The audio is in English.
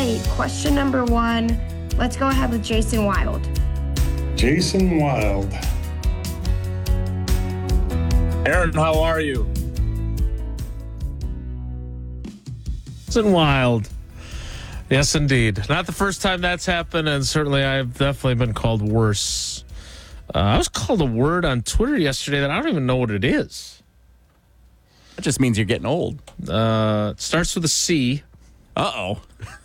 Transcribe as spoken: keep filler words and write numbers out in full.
right, question number one. Let's go ahead with Jason Wild. Jason Wild. Aaron, how are you? Jason Wild. Yes, indeed. Not the first time that's happened, and certainly I've definitely been called worse. Uh, I was called a word on Twitter yesterday that I don't even know what it is. That just means you're getting old. Uh, it starts with a C. Uh-oh.